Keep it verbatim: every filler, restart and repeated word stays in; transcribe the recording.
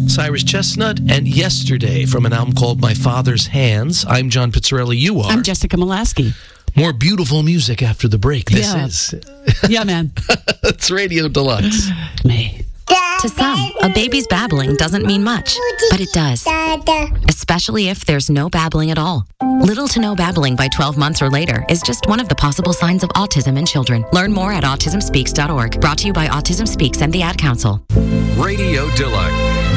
Cyrus Chestnut, and Yesterday from an album called My Father's Hands. I'm John Pizzarelli. You are. I'm Jessica Molaski. More beautiful music after the break. This Yeah. is. Yeah, man. It's Radio Deluxe. Me. To some, a baby's babbling doesn't mean much, but it does. Especially if there's no babbling at all. Little to no babbling by twelve months or later is just one of the possible signs of autism in children. Learn more at autism speaks dot org. Brought to you by Autism Speaks and the Ad Council. Radio Deluxe.